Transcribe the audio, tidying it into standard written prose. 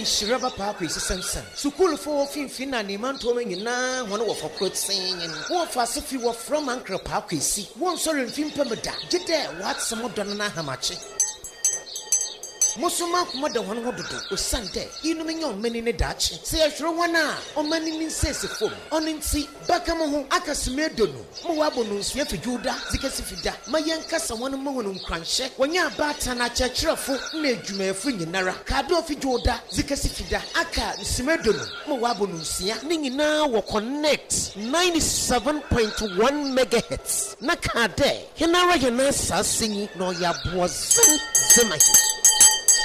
Shiraba Park is a sense. So cool for Finfina, Nimanto, and one of a quote saying, and what fast if you were from Uncle Park, see, one sorry in Fimpamada. Did there what some of Donna Hamachi? Musuma mother one would do Sunday. You know me on many in a Dutch. Say a sure one or many in says a phone. On in see Bakamu Akasime Dono. Moabonus Yafi Juda, Zikasifida, Mayanka, someone Monum Crunch. When you're Batana Chachrafu, Nejume Finara, Kadofi Joda, Zikasifida, Aka, Simedono, Moabonusia, Ningina will connect 97.1 megahertz. Nakade, Hinara Yanasa singing, no ya was Zimaki.